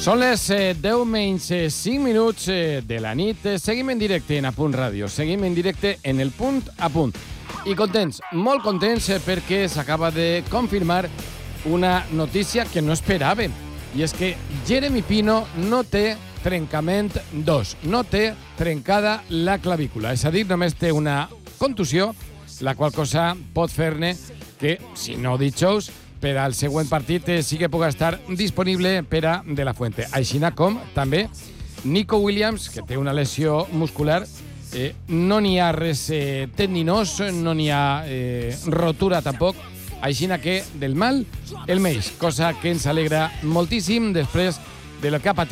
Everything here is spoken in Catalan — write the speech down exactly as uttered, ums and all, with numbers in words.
Són les eh, deu menys eh, cinc minuts eh, de la nit. Eh, seguim en directe en Apunt Ràdio. Seguim en directe en el punt a punt. I contents, molt contents, eh, perquè s'acaba de confirmar una notícia que no esperàvem. I és que Jeremy Pino no té trencament dos. No té trencada la clavícula. És a dir, només té una contusió, la qual cosa pot fer-ne que, si no dijous, per al següent partit eh, sí que puga estar disponible per a De La Fuente. Aixina com, també, Nico Williams, que té una lesió muscular, eh, no n'hi ha res eh, tendinós, no n'hi ha eh, rotura tampoc, aixina que del mal el meix, cosa que ens alegra moltíssim després de lo que ha patit